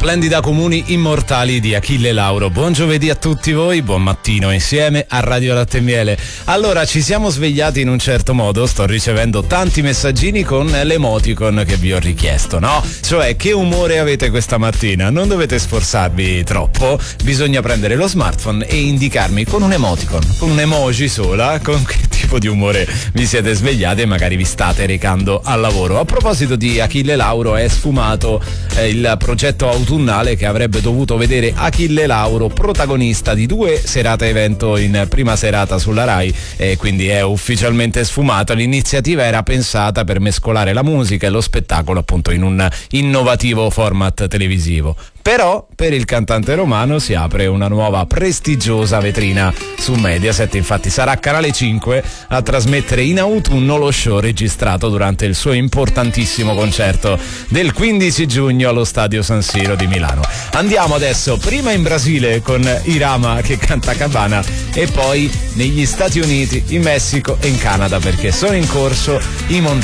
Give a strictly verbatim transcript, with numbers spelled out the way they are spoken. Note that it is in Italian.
splendida Comuni Immortali di Achille Lauro. Buon giovedì a tutti voi, buon mattino insieme a Radio Latte e Miele. Allora, ci siamo svegliati in un certo modo, sto ricevendo tanti messaggini con l'emoticon che vi ho richiesto, no? Cioè, che umore avete questa mattina? Non dovete sforzarvi troppo, bisogna prendere lo smartphone e indicarmi con un emoticon, con un emoji sola, con che tipo di umore vi siete svegliati e magari vi state recando al lavoro. A proposito di Achille Lauro, è sfumato eh, il progetto autunnale che avrebbe dovuto vedere Achille Lauro protagonista di due serate evento in prima serata sulla Rai, e quindi è ufficialmente sfumato. L'iniziativa era pensata per mescolare la musica e lo spettacolo appunto in un innovativo format televisivo. Però per il cantante romano si apre una nuova prestigiosa vetrina su Mediaset. Infatti sarà Canale cinque a trasmettere in autunno lo show registrato durante il suo importantissimo concerto del quindici giugno allo Stadio San Siro di Milano. Andiamo adesso prima in Brasile con Irama che canta Cabana e poi negli Stati Uniti, in Messico e in Canada, perché sono in corso i mondiali